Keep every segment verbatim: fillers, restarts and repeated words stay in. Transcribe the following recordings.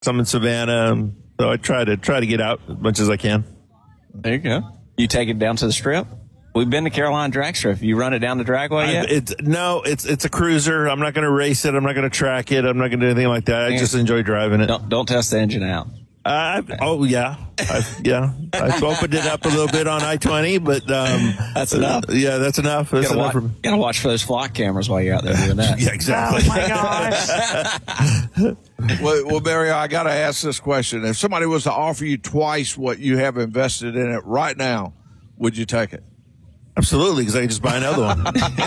some in Savannah. So I try to try to get out as much as I can. There you go. You take it down to the strip? We've been to Carolina Drag Strip. You run it down the dragway yet? I, it's, no, it's it's a cruiser. I'm not going to race it. I'm not going to track it. I'm not going to do anything like that. I just enjoy driving it. Don't, don't test the engine out. Uh, oh, yeah. I've, yeah. I've opened it up a little bit on I twenty, but... Um, that's enough. Uh, yeah, that's enough. That's gotta enough watch, for me. Gotta watch for those flock cameras while you're out there doing that. Yeah, exactly. Oh, my gosh. well, well, Mario, I got to ask this question. If somebody was to offer you twice what you have invested in it right now, would you take it? Absolutely, because I can just buy another one.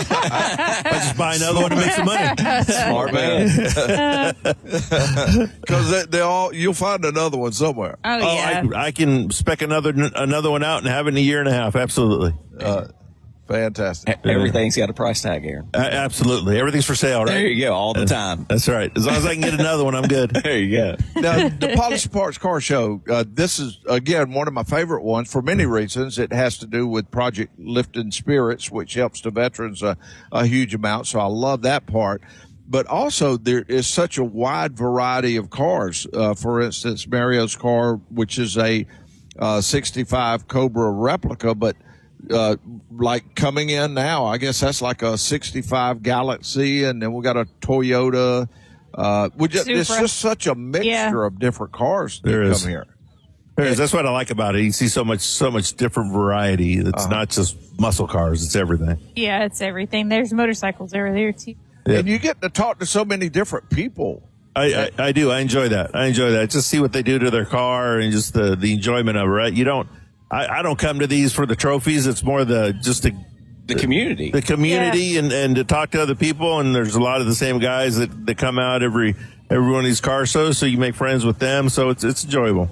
I just buy another one to make some money. Smart man. Because they, they all, you'll find another one somewhere. Oh, Oh, yeah. I, I can spec another another one out and have it in a year and a half. Absolutely. Uh, fantastic. Everything's got a price tag, Aaron. Uh, absolutely. Everything's for sale, right? There you go, all the time. That's right. As long as I can get another one, I'm good. There you go. Now, the Polished Parts Car Show, uh, this is, again, one of my favorite ones for many reasons. It has to do with Project Lifting Spirits, which helps the veterans a, a huge amount, so I love that part. But also, there is such a wide variety of cars. Uh, for instance, Mario's car, which is a uh, sixty-five Cobra replica, but uh, like coming in now, I guess that's like a sixty-five Galaxy, and then we got a Toyota. Uh, we just, it's Supra. just such a mixture Yeah. of different cars that There come is. here. There is. That's what I like about it. You see so much, so much different variety. It's Uh-huh. not just muscle cars. It's everything. Yeah, it's everything. There's motorcycles over there, too. Yeah. And you get to talk to so many different people. I, I, I do. I enjoy that. I enjoy that. Just see what they do to their car and just the, the enjoyment of it, right? You don't, I, I don't come to these for the trophies. It's more the, just the, The community. the community Yeah. and, and to talk to other people. And there's a lot of the same guys that, that come out every, every one of these car shows. So you make friends with them. So it's, it's enjoyable.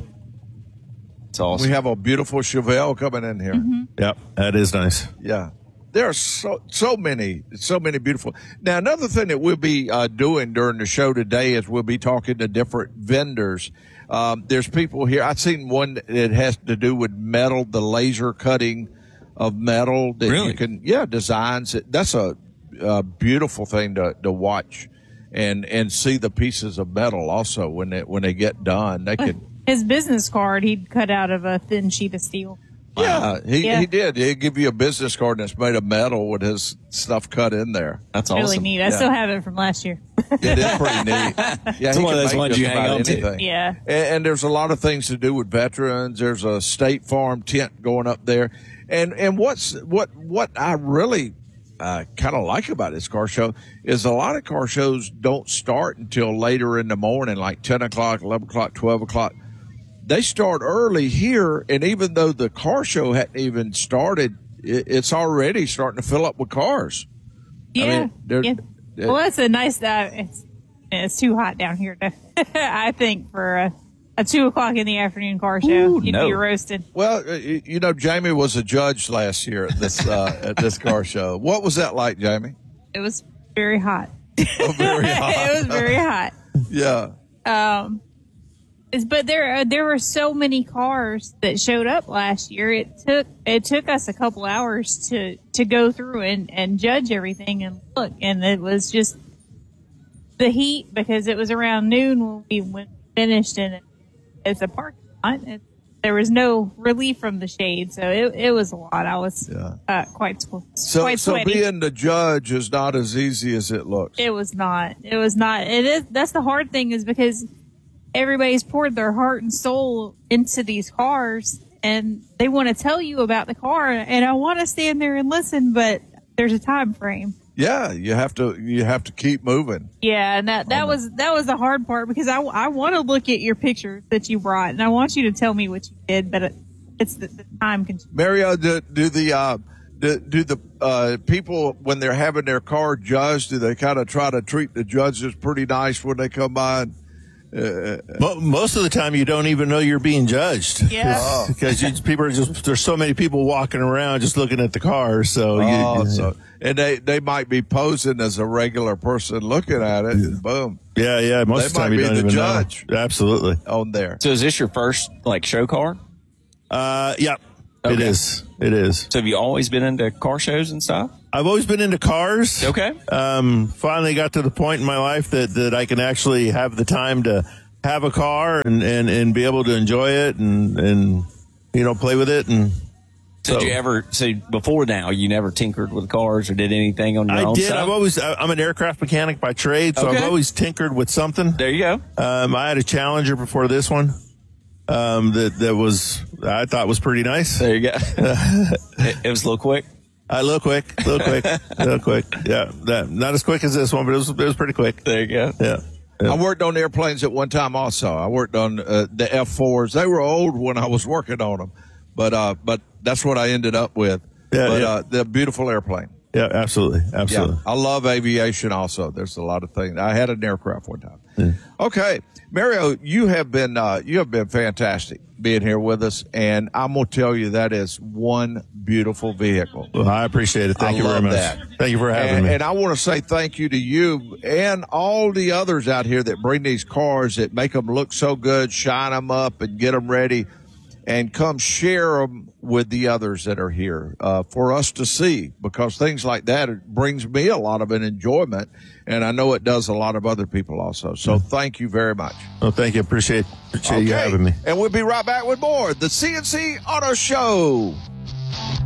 It's awesome. We have a beautiful Chevelle coming in here. Mm-hmm. Yep. That is nice. Yeah. There are so so many, so many beautiful. Now, another thing that we'll be uh, doing during the show today is we'll be talking to different vendors. Um, there's people here. I've seen one that has to do with metal, the laser cutting of metal that Really? you can, yeah, designs. That's a, a beautiful thing to, to watch and and see the pieces of metal also when they when they get done. They can. His business card, he'd cut out of a thin sheet of steel. Yeah, he, Yeah. he did. He'd give you a business card that's made of metal with his stuff cut in there. That's Really awesome. neat. I Yeah. still have it from last year. It is pretty neat. Yeah, It's he one of can those make ones just you hang about on to. anything. Yeah. And, and there's a lot of things to do with veterans. There's a State Farm tent going up there, and and what's what what I really uh, kind of like about this car show is a lot of car shows don't start until later in the morning, like ten o'clock, eleven o'clock, twelve o'clock. They start early here, and even though the car show hadn't even started, it, it's already starting to fill up with cars. Yeah. mean, they're- yeah. they're- Well, that's a nice. Uh, it's it's too hot down here to. I think for a, a two o'clock in the afternoon car show, Ooh, you'd no. be roasted. Well, uh, you you know, Jamie was a judge last year at this uh, at this car show. What was that like, Jamie? It was very hot. Oh, very hot. it was very hot. Yeah. Um, is but there uh, there were so many cars that showed up last year. It took it took us a couple hours to to go through and and judge everything and look, and it was just the heat because it was around noon when we went finished, and it, it's a parking lot. It, there was no relief from the shade, so it it was a lot. I was Yeah. uh, quite sw- So, quite so sweaty. being the judge is not as easy as it looks. It was not. It was not. It is. That's the hard thing is because everybody's poured their heart and soul into these cars, and they want to tell you about the car, and I want to stand there and listen, but there's a time frame. Yeah, you have to you have to keep moving. Yeah, and that that was that was the hard part because I, I want to look at your pictures that you brought, and I want you to tell me what you did, but it, it's the, the time consuming. Mario, do, do the uh, do, do the uh, people when they're having their car judged, do they kind of try to treat the judges pretty nice when they come by? And, Mo- Most of the time, you don't even know you're being judged. Yeah. Because you, people are just, there's so many people walking around just looking at the car. So, you, oh, you- so and they they might be posing as a regular person looking at it. And boom, yeah, yeah. Most They of the time, might you be don't the even judge. know. Absolutely. on there. So is this your first like show car? Uh, yeah, it Okay. is. It is. So have you always been into car shows and stuff? I've always been into cars. Okay. Um, finally got to the point in my life that, that I can actually have the time to have a car and, and, and be able to enjoy it and, and, you know, play with it. And So so did you ever, so before now, you never tinkered with cars or did anything on your I own did. stuff? I've always, I- I'm an aircraft mechanic by trade, so Okay. I've always tinkered with something. There you go. Um, I had a Challenger before this one. Um, that, that was, I thought was pretty nice. There you go. it, it was a little quick. A little quick, a little quick, a little quick. Yeah, that, not as quick as this one, but it was, it was pretty quick. There you go. Yeah. yeah. I worked on airplanes at one time also. I worked on uh, the F fours. They were old when I was working on them, but uh, but that's what I ended up with. Yeah, but yeah. Uh, the beautiful airplane. Yeah, absolutely. Absolutely. Yeah, I love aviation also. There's a lot of things. I had an aircraft one time. Okay, Mario, you have been uh, you have been fantastic being here with us, and I'm gonna tell you that is one beautiful vehicle. Well, I appreciate it. Thank I you very love much. that. Thank you for having and, me. And I want to say thank you to you and all the others out here that bring these cars that make them look so good, shine them up, and get them ready, and come share them with the others that are here uh, for us to see, because things like that, it brings me a lot of an enjoyment, and I know it does a lot of other people also. So thank you very much. Well, thank you. Appreciate, appreciate you Okay. having me. And we'll be right back with more. The C N C Auto Show.